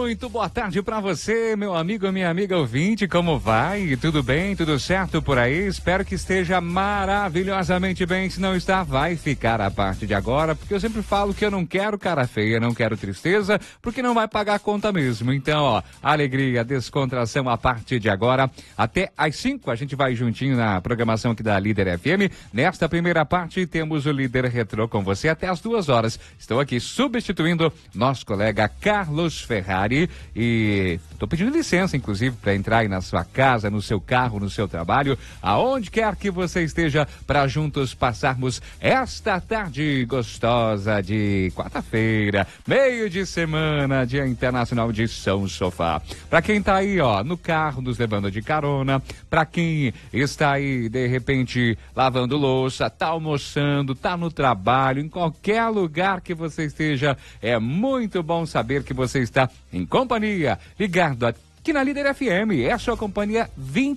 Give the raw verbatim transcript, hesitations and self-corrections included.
Muito boa tarde pra você, meu amigo, minha amiga ouvinte, como vai? Tudo bem? Tudo certo por aí? Espero que esteja maravilhosamente bem. Se não está, vai ficar a partir de agora, porque eu sempre falo que eu não quero cara feia, não quero tristeza, porque não vai pagar a conta mesmo. Então, ó, alegria, descontração a partir de agora, até às cinco, a gente vai juntinho na programação aqui da Líder F M. Nesta primeira parte, temos o Líder Retrô com você até as duas horas. Estou aqui substituindo nosso colega Carlos Ferrari e estou pedindo licença, inclusive, para entrar aí na sua casa, no seu carro, no seu trabalho, aonde quer que você esteja, para juntos passarmos esta tarde gostosa de quarta-feira, meio de semana, Dia Internacional de São Sofá. Para quem tá aí, ó, no carro, nos levando de carona, para quem está aí, de repente, lavando louça, tá almoçando, tá no trabalho, em qualquer lugar que você esteja, é muito bom saber que você está em companhia, ligado aqui na Líder F M, é a sua companhia vinte